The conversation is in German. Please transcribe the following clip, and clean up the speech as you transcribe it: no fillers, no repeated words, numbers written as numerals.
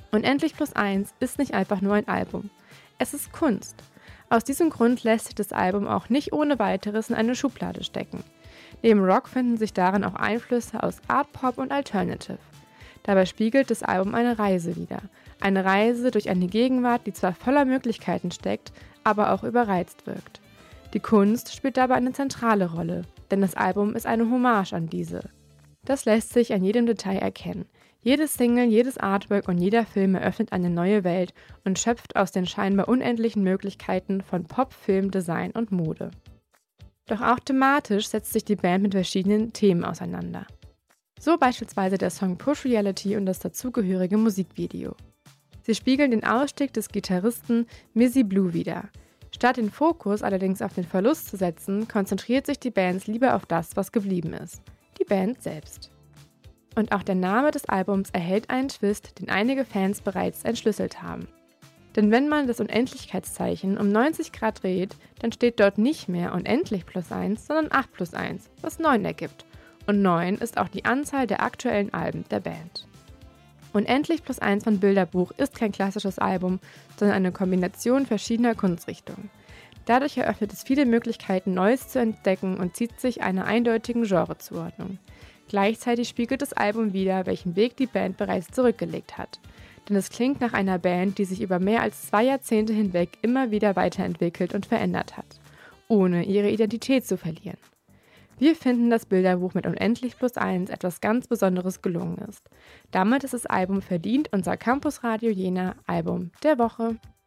Unendlich plus eins ist nicht einfach nur ein Album. Es ist Kunst. Aus diesem Grund lässt sich das Album auch nicht ohne weiteres in eine Schublade stecken. Neben Rock finden sich darin auch Einflüsse aus Art Pop und Alternative. Dabei spiegelt das Album eine Reise wider. Eine Reise durch eine Gegenwart, die zwar voller Möglichkeiten steckt, aber auch überreizt wirkt. Die Kunst spielt dabei eine zentrale Rolle, denn das Album ist eine Hommage an diese. Das lässt sich an jedem Detail erkennen. Jedes Single, jedes Artwork und jeder Film eröffnet eine neue Welt und schöpft aus den scheinbar unendlichen Möglichkeiten von Pop, Film, Design und Mode. Doch auch thematisch setzt sich die Band mit verschiedenen Themen auseinander. So beispielsweise der Song Push Reality und das dazugehörige Musikvideo. Sie spiegeln den Ausstieg des Gitarristen Mizzy Blue wider. Statt den Fokus allerdings auf den Verlust zu setzen, konzentriert sich die Band lieber auf das, was geblieben ist. Die Band selbst. Und auch der Name des Albums erhält einen Twist, den einige Fans bereits entschlüsselt haben. Denn wenn man das Unendlichkeitszeichen um 90 Grad dreht, dann steht dort nicht mehr unendlich plus 1, sondern 8 plus 1, was 9 ergibt. Und 9 ist auch die Anzahl der aktuellen Alben der Band. Unendlich plus 1 von Bilderbuch ist kein klassisches Album, sondern eine Kombination verschiedener Kunstrichtungen. Dadurch eröffnet es viele Möglichkeiten, Neues zu entdecken und zieht sich einer eindeutigen Genrezuordnung. Gleichzeitig spiegelt das Album wider, welchen Weg die Band bereits zurückgelegt hat. Denn es klingt nach einer Band, die sich über mehr als 2 Jahrzehnte hinweg immer wieder weiterentwickelt und verändert hat, ohne ihre Identität zu verlieren. Wir finden, dass Bilderbuch mit Unendlich plus 1 etwas ganz Besonderes gelungen ist. Damit ist das Album verdient unser Campus Radio Jena Album der Woche.